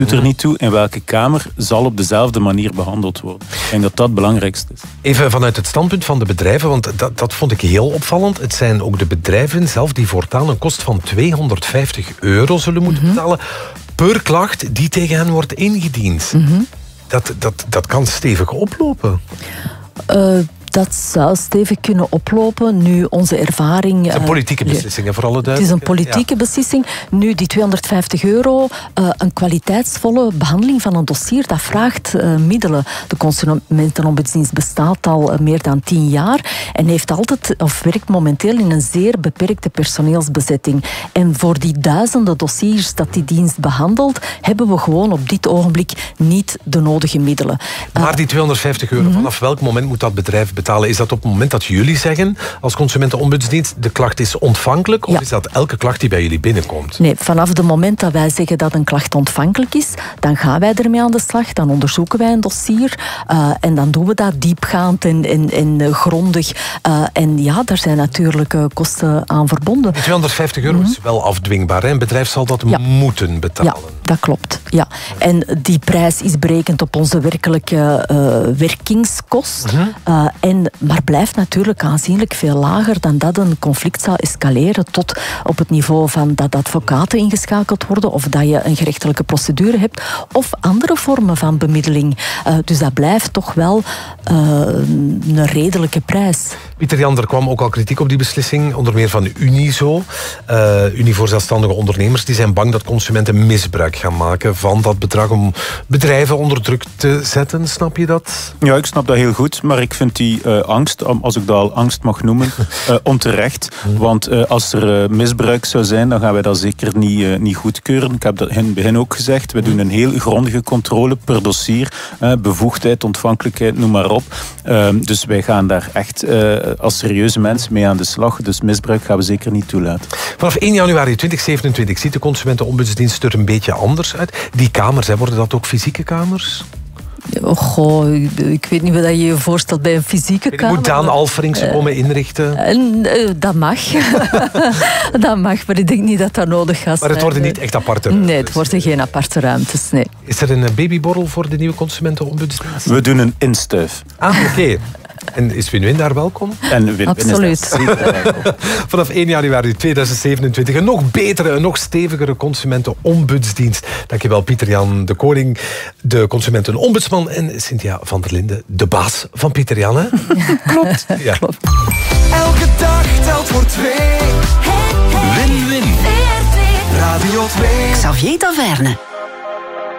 doet er niet toe in welke kamer, zal op dezelfde manier behandeld worden. Ik denk dat dat het belangrijkste is. Even vanuit het standpunt van de bedrijven, want dat vond ik heel opvallend. Het zijn ook de bedrijven zelf die voortaan een kost van €250 zullen moeten betalen per klacht die tegen hen wordt ingediend. Dat kan stevig oplopen. Dat zou stevig kunnen oplopen. Nu, onze ervaring... Het is een politieke beslissing, voor alle duidelijkheid. Het is een politieke beslissing. Nu, die €250, een kwaliteitsvolle behandeling van een dossier, dat vraagt middelen. De Consumentenombudsdienst bestaat al meer dan 10 jaar en heeft altijd, of werkt momenteel in een zeer beperkte personeelsbezetting. En voor die duizenden dossiers dat die dienst behandelt, hebben we gewoon op dit ogenblik niet de nodige middelen. Maar die €250, vanaf welk moment moet dat bedrijf betalen? Is dat op het moment dat jullie zeggen als Consumentenombudsdienst de klacht is ontvankelijk? Of is dat elke klacht die bij jullie binnenkomt? Nee, vanaf het moment dat wij zeggen dat een klacht ontvankelijk is, dan gaan wij ermee aan de slag. Dan onderzoeken wij een dossier en dan doen we dat diepgaand en grondig. En ja, daar zijn natuurlijk kosten aan verbonden. Die €250 is wel afdwingbaar. Hè? Een bedrijf zal dat moeten betalen. Ja, dat klopt. Ja. En die prijs is berekend op onze werkelijke werkingskost. Maar blijft natuurlijk aanzienlijk veel lager dan dat een conflict zou escaleren tot op het niveau van dat advocaten ingeschakeld worden of dat je een gerechtelijke procedure hebt of andere vormen van bemiddeling. Dus dat blijft toch wel een redelijke prijs. Pieter Jan, er kwam ook al kritiek op die beslissing, onder meer van Unizo. Unie voor zelfstandige ondernemers, die zijn bang dat consumenten misbruik gaan maken van dat bedrag om bedrijven onder druk te zetten. Snap je dat? Ja, ik snap dat heel goed, maar ik vind die angst, als ik dat al angst mag noemen, onterecht. Want als er misbruik zou zijn, dan gaan wij dat zeker niet goedkeuren. Ik heb dat in het begin ook gezegd. We doen een heel grondige controle per dossier. Bevoegdheid, ontvankelijkheid, noem maar op. Dus wij gaan daar echt als serieuze mensen mee aan de slag. Dus misbruik gaan we zeker niet toelaten. Vanaf 1 januari 2027 ziet de Consumentenombudsdienst er een beetje anders uit. Die kamers, worden dat ook fysieke kamers? Goh, ik weet niet wat je je voorstelt bij een fysieke kamer. Moet Daan Alferings komen inrichten? Dat mag. Dat mag, maar ik denk niet dat dat nodig gaat. Maar het worden niet echt aparte ruimtes? Nee, het worden geen aparte ruimtes, nee. Is er een babyborrel voor de nieuwe Consumentenombudsdienst? We doen een instuif. Oké. En is Win-Win daar welkom? En Win-Win absoluut. Is daar zeker welkom. Vanaf 1 januari 2027 een nog betere, een nog stevigere Consumentenombudsdienst. Dankjewel Pieter Jan de Koning, de Consumentenombudsman, en Cynthia van der Linden, de baas van Pieter Jan. Hè? Klopt. Ja. Klopt. Elke dag telt voor 2. Win-win. Radio 2. Xavier Taverne.